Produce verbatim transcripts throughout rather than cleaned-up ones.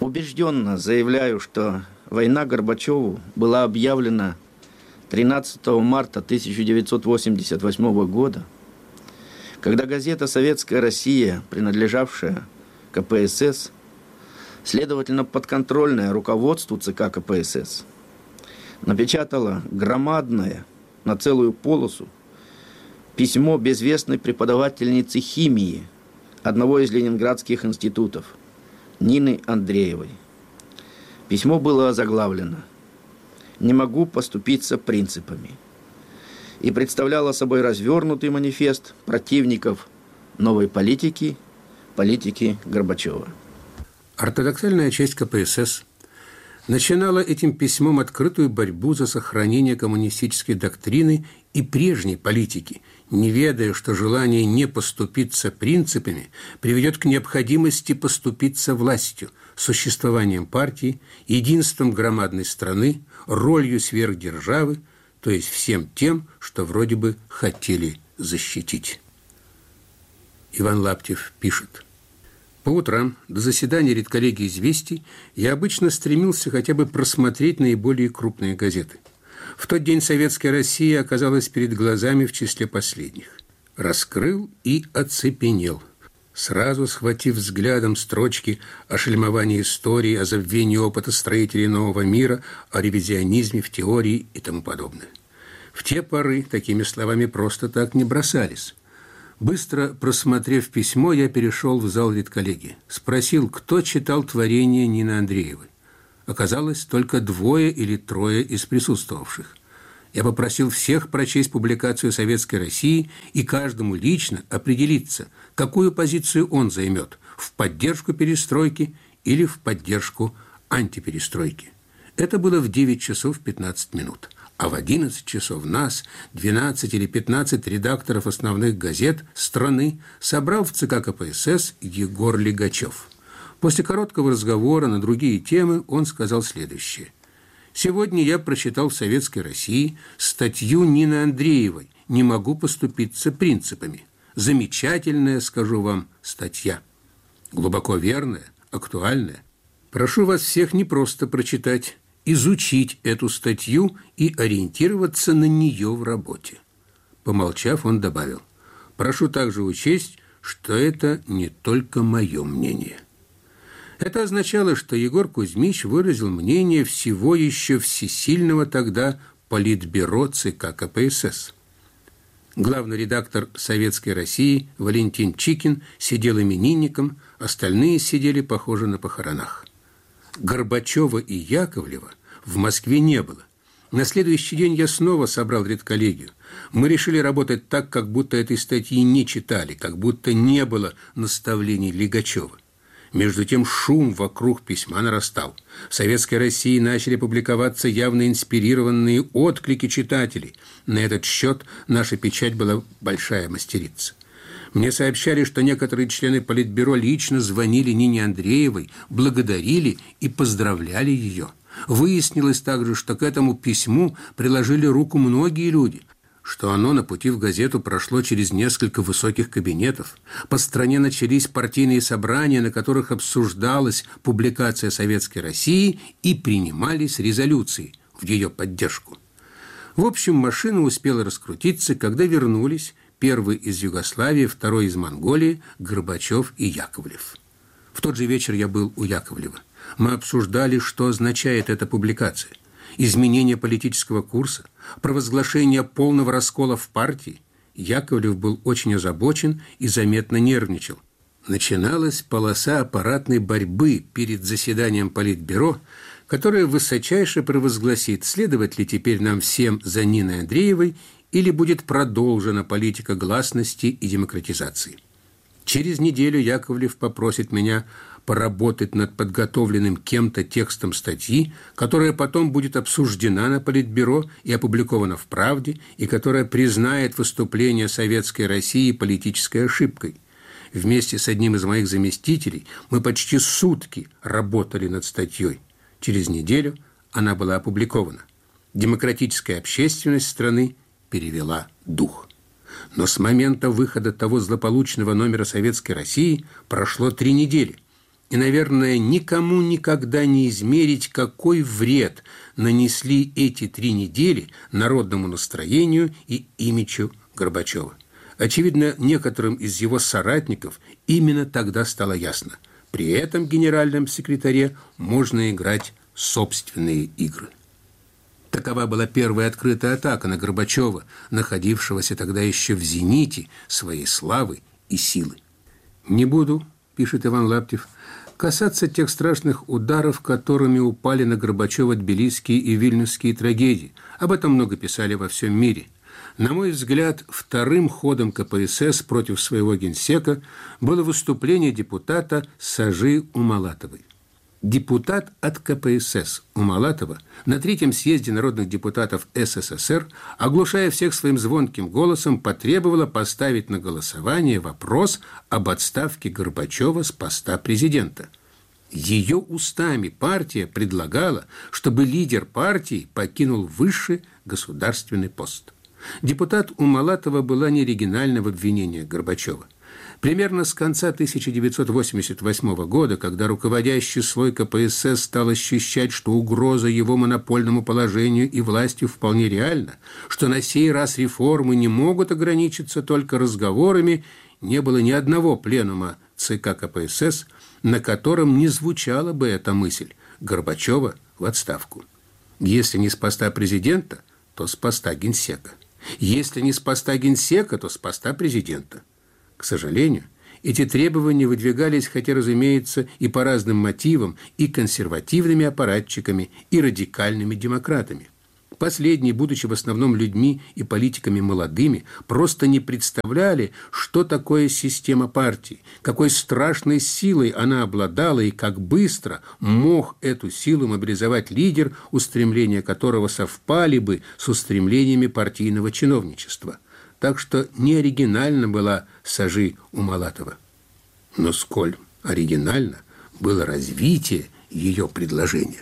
убежденно заявляю, что война Горбачеву была объявлена тринадцатого марта тысяча девятьсот восемьдесят восьмого года, когда газета «Советская Россия», принадлежавшая ка пэ эс эс, следовательно, подконтрольная руководству ЦК ка пэ эс эс, напечатала громадное на целую полосу письмо безвестной преподавательницы химии одного из ленинградских институтов, Нины Андреевой. Письмо было озаглавлено «Не могу поступиться принципами» и представляло собой развернутый манифест противников новой политики, политики Горбачева. Ортодоксальная часть ка пэ эс эс начинала этим письмом открытую борьбу за сохранение коммунистической доктрины и прежней политики, не ведая, что желание не поступиться принципами приведет к необходимости поступиться властью, существованием партии, единством громадной страны, ролью сверхдержавы, то есть всем тем, что вроде бы хотели защитить. Иван Лаптев пишет: по утрам до заседания редколлегии «Известий» я обычно стремился хотя бы просмотреть наиболее крупные газеты. В тот день «Советская Россия» оказалась перед глазами в числе последних. Раскрыл и оцепенел, сразу схватив взглядом строчки о шельмовании истории, о забвении опыта строителей нового мира, о ревизионизме в теории и тому подобное. В те поры такими словами просто так не бросались. Быстро просмотрев письмо, я перешел в зал редколлегии. Спросил, кто читал творение Нины Андреевой. Оказалось, только двое или трое из присутствовавших. Я попросил всех прочесть публикацию «Советской России» и каждому лично определиться, какую позицию он займет – в поддержку перестройки или в поддержку антиперестройки. Это было в девять часов пятнадцать минут. А в одиннадцать часов нас, двенадцать или пятнадцать редакторов основных газет страны, собрал в ЦК ка пэ эс эс Егор Лигачев. После короткого разговора на другие темы он сказал следующее. «Сегодня я прочитал в «Советской России» статью Нины Андреевой «Не могу поступиться принципами». Замечательная, скажу вам, статья. Глубоко верная, актуальная. Прошу вас всех не просто прочитать, изучить эту статью и ориентироваться на нее в работе». Помолчав, он добавил: «Прошу также учесть, что это не только мое мнение». Это означало, что Егор Кузьмич выразил мнение всего еще всесильного тогда Политбюро ЦК ка пэ эс эс. Главный редактор «Советской России» Валентин Чикин сидел именинником, остальные сидели, похоже, на похоронах. Горбачева и Яковлева в Москве не было. На следующий день я снова собрал редколлегию. Мы решили работать так, как будто этой статьи не читали, как будто не было наставлений Лигачева. Между тем шум вокруг письма нарастал. В «Советской России» начали публиковаться явно инспирированные отклики читателей. На этот счет наша печать была большая мастерица. Мне сообщали, что некоторые члены Политбюро лично звонили Нине Андреевой, благодарили и поздравляли ее. Выяснилось также, что к этому письму приложили руку многие люди, что оно на пути в газету прошло через несколько высоких кабинетов. По стране начались партийные собрания, на которых обсуждалась публикация «Советской России» и принимались резолюции в ее поддержку. В общем, машина успела раскрутиться, когда вернулись первый из Югославии, второй из Монголии, Горбачев и Яковлев. В тот же вечер я был у Яковлева. Мы обсуждали, что означает эта публикация. Изменение политического курса, провозглашение полного раскола в партии. Яковлев был очень озабочен и заметно нервничал. Начиналась полоса аппаратной борьбы перед заседанием Политбюро, которое высочайше провозгласит, следовать ли теперь нам всем за Ниной Андреевой или будет продолжена политика гласности и демократизации. Через неделю Яковлев попросит меня поработать над подготовленным кем-то текстом статьи, которая потом будет обсуждена на Политбюро и опубликована в «Правде», и которая признает выступление Советской России политической ошибкой. Вместе с одним из моих заместителей мы почти сутки работали над статьей. Через неделю она была опубликована. Демократическая общественность страны перевела дух. Но с момента выхода того злополучного номера «Советской России» прошло три недели. И, наверное, никому никогда не измерить, какой вред нанесли эти три недели народному настроению и имиджу Горбачева. Очевидно, некоторым из его соратников именно тогда стало ясно. При этом генеральном секретаре можно играть собственные игры. Такова была первая открытая атака на Горбачева, находившегося тогда еще в зените своей славы и силы. «Не буду, – пишет Иван Лаптев, – касаться тех страшных ударов, которыми упали на Горбачева тбилисские и вильнюсские трагедии. Об этом много писали во всем мире. На мой взгляд, вторым ходом ка пэ эс эс против своего генсека было выступление депутата Сажи Умалатовой. Депутат от ка пэ эс эс Умалатова на третьем съезде народных депутатов эс эс эс эр, оглушая всех своим звонким голосом, потребовала поставить на голосование вопрос об отставке Горбачева с поста президента. Ее устами партия предлагала, чтобы лидер партии покинул высший государственный пост. Депутат Умалатова была не оригинальна в обвинениях Горбачева. Примерно с конца тысяча девятьсот восемьдесят восьмого года, когда руководящий слой ка пэ эс эс стал ощущать, что угроза его монопольному положению и властью вполне реальна, что на сей раз реформы не могут ограничиться только разговорами, не было ни одного пленума ЦК ка пэ эс эс, на котором не звучала бы эта мысль – Горбачева в отставку. Если не с поста президента, то с поста генсека. Если не с поста генсека, то с поста президента. К сожалению, эти требования выдвигались, хотя, разумеется, и по разным мотивам, и консервативными аппаратчиками, и радикальными демократами. Последние, будучи в основном людьми и политиками молодыми, просто не представляли, что такое система партии, какой страшной силой она обладала и как быстро мог эту силу мобилизовать лидер, устремления которого совпали бы с устремлениями партийного чиновничества. Так что не оригинальна была Сажи Умалатова. Но сколь оригинально было развитие ее предложения.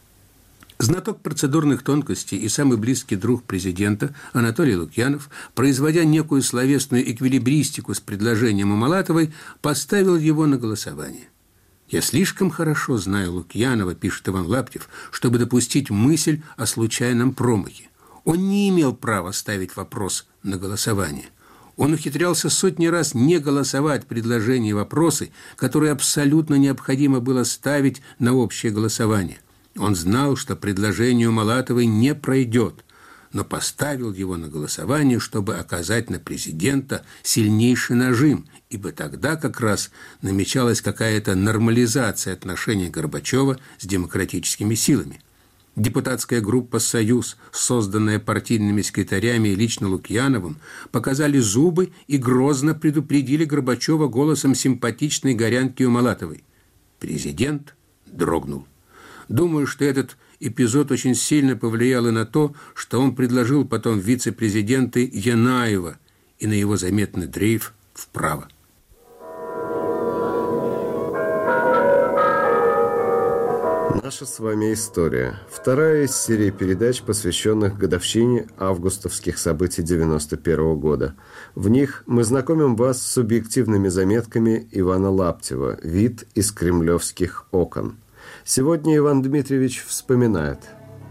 Знаток процедурных тонкостей и самый близкий друг президента Анатолий Лукьянов, производя некую словесную эквилибристику с предложением Умалатовой, поставил его на голосование. «Я слишком хорошо знаю Лукьянова, – пишет Иван Лаптев, – чтобы допустить мысль о случайном промахе. Он не имел права ставить вопрос на голосование. Он ухитрялся сотни раз не голосовать предложения и вопросы, которые абсолютно необходимо было ставить на общее голосование. Он знал, что предложение Умалатовой не пройдет, но поставил его на голосование, чтобы оказать на президента сильнейший нажим, ибо тогда как раз намечалась какая-то нормализация отношений Горбачева с демократическими силами. Депутатская группа «Союз», созданная партийными секретарями и лично Лукьяновым, показали зубы и грозно предупредили Горбачева голосом симпатичной горянки Умалатовой. Президент дрогнул. Думаю, что этот эпизод очень сильно повлиял и на то, что он предложил потом вице-президенты Янаева и на его заметный дрейф вправо. Наша с вами история. Вторая из серии передач, посвященных годовщине августовских событий девяносто первого года. В них мы знакомим вас с субъективными заметками Ивана Лаптева «Вид из кремлевских окон». Сегодня Иван Дмитриевич вспоминает.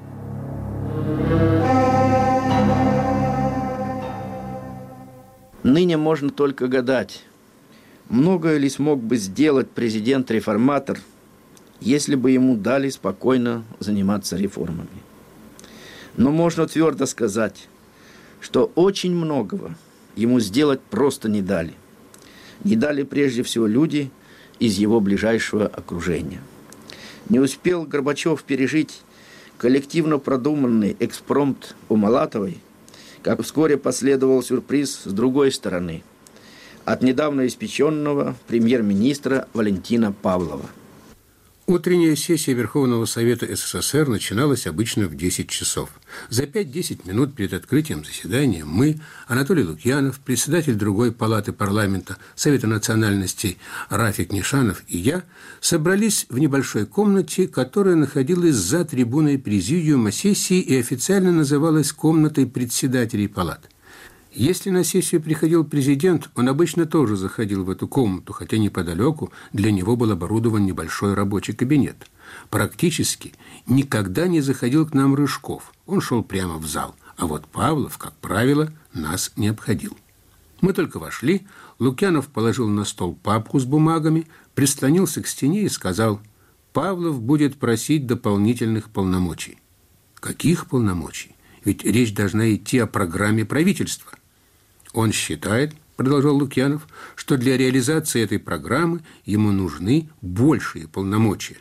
Ныне можно только гадать, многое ли смог бы сделать президент-реформатор, если бы ему дали спокойно заниматься реформами. Но можно твердо сказать, что очень многого ему сделать просто не дали. Не дали прежде всего люди из его ближайшего окружения. Не успел Горбачев пережить коллективно продуманный экспромт Умалатовой, как вскоре последовал сюрприз с другой стороны, от недавно испеченного премьер-министра Валентина Павлова. Утренняя сессия Верховного Совета эс эс эс эр начиналась обычно в десять часов. За пять-десять минут перед открытием заседания мы, Анатолий Лукьянов, председатель другой палаты парламента Совета национальностей Рафик Нишанов и я собрались в небольшой комнате, которая находилась за трибуной президиума сессии и официально называлась комнатой председателей палат. Если на сессию приходил президент, он обычно тоже заходил в эту комнату, хотя неподалеку для него был оборудован небольшой рабочий кабинет. Практически никогда не заходил к нам Рыжков, он шел прямо в зал, а вот Павлов, как правило, нас не обходил. Мы только вошли, Лукьянов положил на стол папку с бумагами, прислонился к стене и сказал: «Павлов будет просить дополнительных полномочий». Каких полномочий? Ведь речь должна идти о программе правительства. Он считает, продолжал Лукьянов, что для реализации этой программы ему нужны большие полномочия.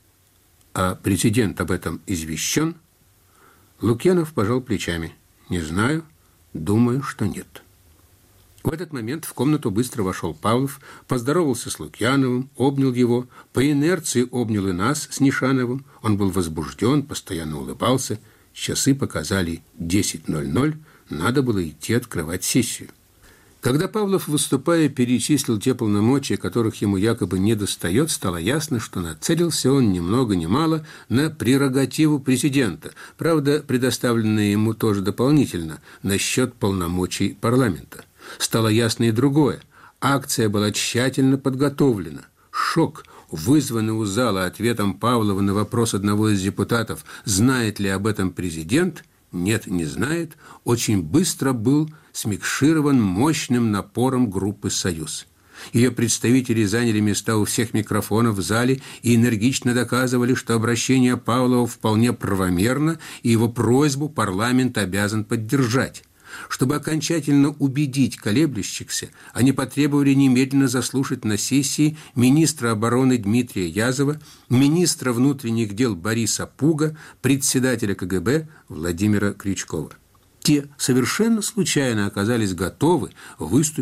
А президент об этом извещен? Лукьянов пожал плечами. Не знаю, думаю, что нет. В этот момент в комнату быстро вошел Павлов, поздоровался с Лукьяновым, обнял его, по инерции обнял и нас с Нишановым. Он был возбужден, постоянно улыбался. Часы показали десять ноль ноль, надо было идти открывать сессию. Когда Павлов, выступая, перечислил те полномочия, которых ему якобы недостает, стало ясно, что нацелился он ни много ни мало на прерогативу президента, правда, предоставленные ему тоже дополнительно, насчет полномочий парламента. Стало ясно и другое. Акция была тщательно подготовлена. Шок, вызванный у зала ответом Павлова на вопрос одного из депутатов, знает ли об этом президент, нет, не знает, очень быстро был смикширован мощным напором группы «Союз». Ее представители заняли места у всех микрофонов в зале и энергично доказывали, что обращение Павлова вполне правомерно, и его просьбу парламент обязан поддержать. Чтобы окончательно убедить колеблющихся, они потребовали немедленно заслушать на сессии министра обороны Дмитрия Язова, министра внутренних дел Бориса Пуга, председателя ка гэ бэ Владимира Крючкова. Те совершенно случайно оказались готовы выступить